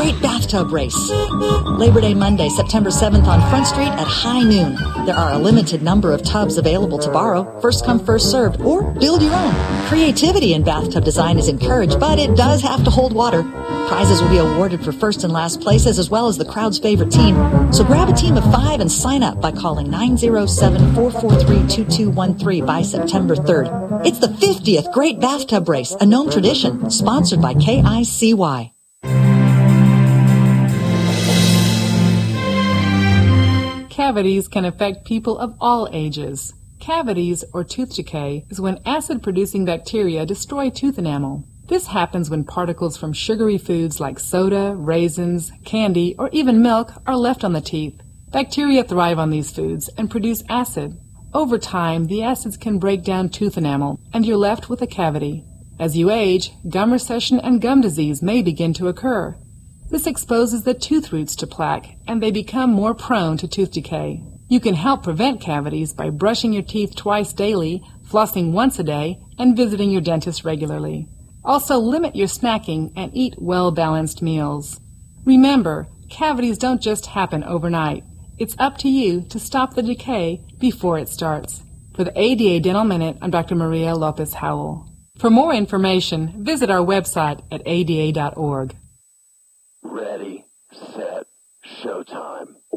Great Bathtub Race. Labor Day Monday, September 7th on Front Street at high noon. There are a limited number of tubs available to borrow, first come, first served, or build your own. Creativity in bathtub design is encouraged, but it does have to hold water. Prizes will be awarded for first and last places as well as the crowd's favorite team. So grab a team of 5 and sign up by calling 907-443-2213 by September 3rd. It's the 50th Great Bathtub Race, a known tradition, sponsored by KICY. Cavities can affect people of all ages. Cavities, or tooth decay, is when acid-producing bacteria destroy tooth enamel. This happens when particles from sugary foods like soda, raisins, candy, or even milk are left on the teeth. Bacteria thrive on these foods and produce acid. Over time, the acids can break down tooth enamel, and you're left with a cavity. As you age, gum recession and gum disease may begin to occur. This exposes the tooth roots to plaque, and they become more prone to tooth decay. You can help prevent cavities by brushing your teeth twice daily, flossing once a day, and visiting your dentist regularly. Also, limit your snacking and eat well-balanced meals. Remember, cavities don't just happen overnight. It's up to you to stop the decay before it starts. For the ADA Dental Minute, I'm Dr. Maria Lopez Howell. For more information, visit our website at ada.org. Ready, set, showtime.